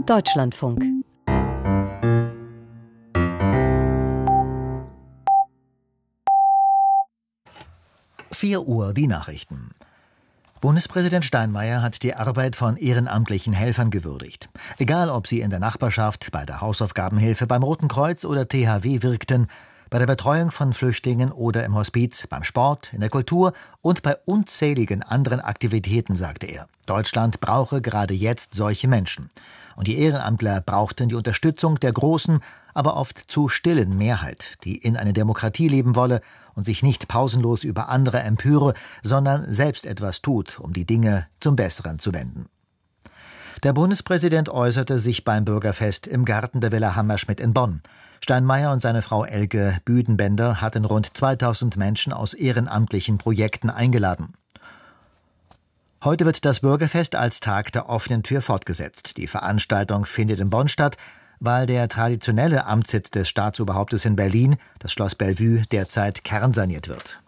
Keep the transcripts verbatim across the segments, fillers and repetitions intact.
Deutschlandfunk. vier Uhr die Nachrichten. Bundespräsident Steinmeier hat die Arbeit von ehrenamtlichen Helfern gewürdigt. Egal, ob sie in der Nachbarschaft, bei der Hausaufgabenhilfe, beim Roten Kreuz oder T H W wirkten, bei der Betreuung von Flüchtlingen oder im Hospiz, beim Sport, in der Kultur und bei unzähligen anderen Aktivitäten, sagte er. Deutschland brauche gerade jetzt solche Menschen. Und die Ehrenamtler brauchten die Unterstützung der großen, aber oft zu stillen Mehrheit, die in einer Demokratie leben wolle und sich nicht pausenlos über andere empöre, sondern selbst etwas tut, um die Dinge zum Besseren zu wenden. Der Bundespräsident äußerte sich beim Bürgerfest im Garten der Villa Hammerschmidt in Bonn. Steinmeier und seine Frau Elke Büdenbender hatten rund zweitausend Menschen aus ehrenamtlichen Projekten eingeladen. Heute wird das Bürgerfest als Tag der offenen Tür fortgesetzt. Die Veranstaltung findet in Bonn statt, weil der traditionelle Amtssitz des Staatsoberhauptes in Berlin, das Schloss Bellevue, derzeit kernsaniert wird.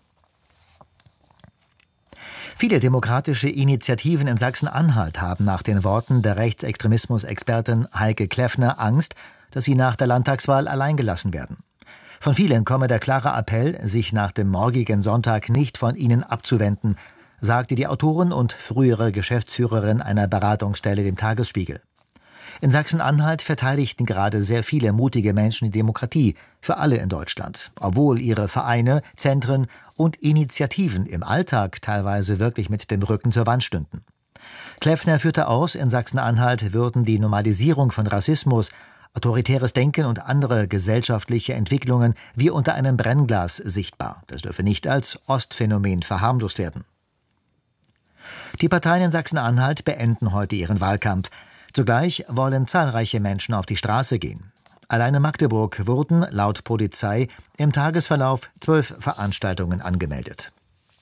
Viele demokratische Initiativen in Sachsen-Anhalt haben nach den Worten der Rechtsextremismus-Expertin Heike Kleffner Angst, dass sie nach der Landtagswahl allein gelassen werden. Von vielen komme der klare Appell, sich nach dem morgigen Sonntag nicht von ihnen abzuwenden, sagte die Autorin und frühere Geschäftsführerin einer Beratungsstelle dem Tagesspiegel. In Sachsen-Anhalt verteidigten gerade sehr viele mutige Menschen die Demokratie für alle in Deutschland, obwohl ihre Vereine, Zentren und Initiativen im Alltag teilweise wirklich mit dem Rücken zur Wand stünden. Kleffner führte aus, in Sachsen-Anhalt würden die Normalisierung von Rassismus, autoritäres Denken und andere gesellschaftliche Entwicklungen wie unter einem Brennglas sichtbar. Das dürfe nicht als Ostphänomen verharmlost werden. Die Parteien in Sachsen-Anhalt beenden heute ihren Wahlkampf. Zugleich wollen zahlreiche Menschen auf die Straße gehen. Allein in Magdeburg wurden laut Polizei im Tagesverlauf zwölf Veranstaltungen angemeldet.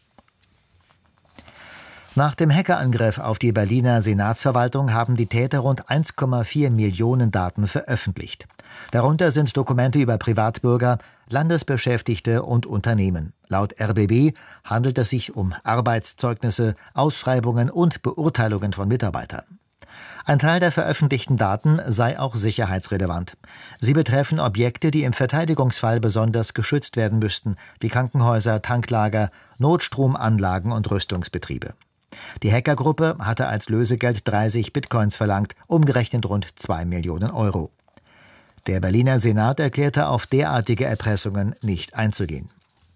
Nach dem Hackerangriff auf die Berliner Senatsverwaltung haben die Täter rund eins Komma vier Millionen Daten veröffentlicht. Darunter sind Dokumente über Privatbürger, Landesbeschäftigte und Unternehmen. Laut R B B handelt es sich um Arbeitszeugnisse, Ausschreibungen und Beurteilungen von Mitarbeitern. Ein Teil der veröffentlichten Daten sei auch sicherheitsrelevant. Sie betreffen Objekte, die im Verteidigungsfall besonders geschützt werden müssten, wie Krankenhäuser, Tanklager, Notstromanlagen und Rüstungsbetriebe. Die Hackergruppe hatte als Lösegeld dreißig Bitcoins verlangt, umgerechnet rund zwei Millionen Euro. Der Berliner Senat erklärte, auf derartige Erpressungen nicht einzugehen.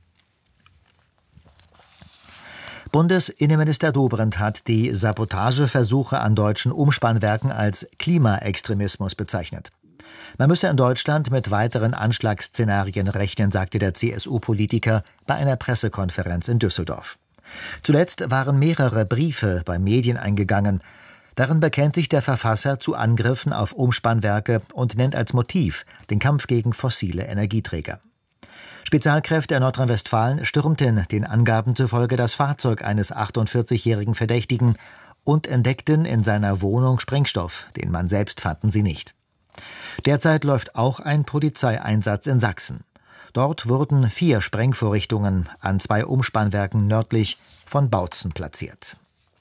Bundesinnenminister Dobrindt hat die Sabotageversuche an deutschen Umspannwerken als Klimaextremismus bezeichnet. Man müsse in Deutschland mit weiteren Anschlagsszenarien rechnen, sagte der C S U-Politiker bei einer Pressekonferenz in Düsseldorf. Zuletzt waren mehrere Briefe bei Medien eingegangen. Darin bekennt sich der Verfasser zu Angriffen auf Umspannwerke und nennt als Motiv den Kampf gegen fossile Energieträger. Spezialkräfte in Nordrhein-Westfalen stürmten den Angaben zufolge das Fahrzeug eines achtundvierzigjährigen Verdächtigen und entdeckten in seiner Wohnung Sprengstoff, den Mann selbst fanden sie nicht. Derzeit läuft auch ein Polizeieinsatz in Sachsen. Dort wurden vier Sprengvorrichtungen an zwei Umspannwerken nördlich von Bautzen platziert.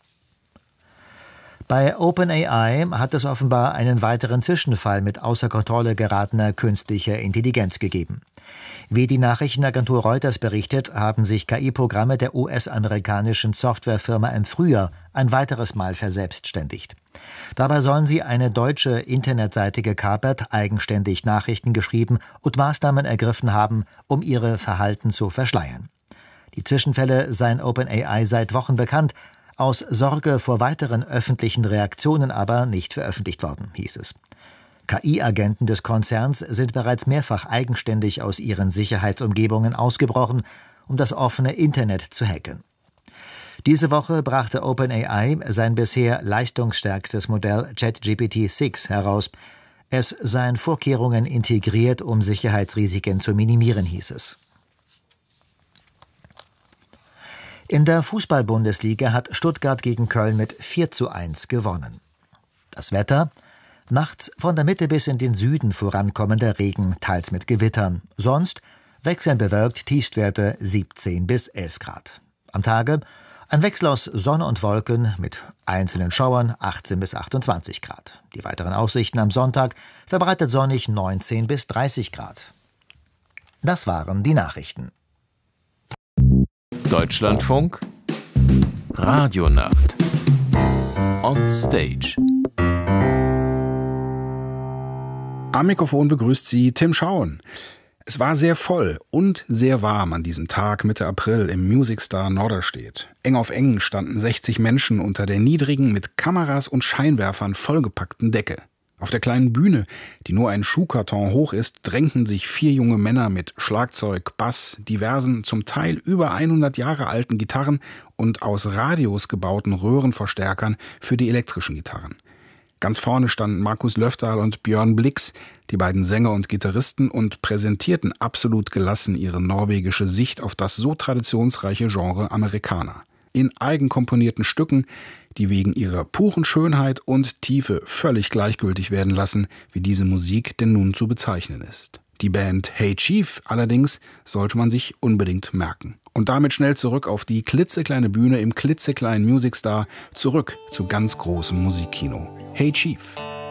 Bei OpenAI hat es offenbar einen weiteren Zwischenfall mit außer Kontrolle geratener künstlicher Intelligenz gegeben. Wie die Nachrichtenagentur Reuters berichtet, haben sich K I-Programme der U S-amerikanischen Softwarefirma im Frühjahr ein weiteres Mal verselbstständigt. Dabei sollen sie eine deutsche Internetseite gekapert, eigenständig Nachrichten geschrieben und Maßnahmen ergriffen haben, um ihre Verhalten zu verschleiern. Die Zwischenfälle seien OpenAI seit Wochen bekannt, aus Sorge vor weiteren öffentlichen Reaktionen aber nicht veröffentlicht worden, hieß es. K I-Agenten des Konzerns sind bereits mehrfach eigenständig aus ihren Sicherheitsumgebungen ausgebrochen, um das offene Internet zu hacken. Diese Woche brachte OpenAI sein bisher leistungsstärkstes Modell ChatGPT sechs heraus. Es seien Vorkehrungen integriert, um Sicherheitsrisiken zu minimieren, hieß es. In der Fußball-Bundesliga hat Stuttgart gegen Köln mit vier zu eins gewonnen. Das Wetter: nachts von der Mitte bis in den Süden vorankommender Regen, teils mit Gewittern. Sonst wechselnd bewölkt, Tiefstwerte siebzehn bis elf Grad. Am Tage Ein Wechsel aus Sonne und Wolken mit einzelnen Schauern achtzehn bis achtundzwanzig Grad. Die weiteren Aussichten am Sonntag verbreitet sonnig neunzehn bis dreißig Grad. Das waren die Nachrichten. Deutschlandfunk Radionacht On Stage. Am Mikrofon begrüßt Sie Tim Schauen. Es war sehr voll und sehr warm an diesem Tag Mitte April im Music Star Norderstedt. Eng auf eng standen sechzig Menschen unter der niedrigen, mit Kameras und Scheinwerfern vollgepackten Decke. Auf der kleinen Bühne, die nur ein Schuhkarton hoch ist, drängten sich vier junge Männer mit Schlagzeug, Bass, diversen, zum Teil über hundert Jahre alten Gitarren und aus Radios gebauten Röhrenverstärkern für die elektrischen Gitarren. Ganz vorne standen Markus Löfdahl und Björn Blix, die beiden Sänger und Gitarristen, und präsentierten absolut gelassen ihre norwegische Sicht auf das so traditionsreiche Genre Amerikaner. In eigenkomponierten Stücken, die wegen ihrer puren Schönheit und Tiefe völlig gleichgültig werden lassen, wie diese Musik denn nun zu bezeichnen ist. Die Band Hey Chief allerdings sollte man sich unbedingt merken. Und damit schnell zurück auf die klitzekleine Bühne im klitzekleinen Music Star, zurück zu ganz großem Musikkino. Hey Chief.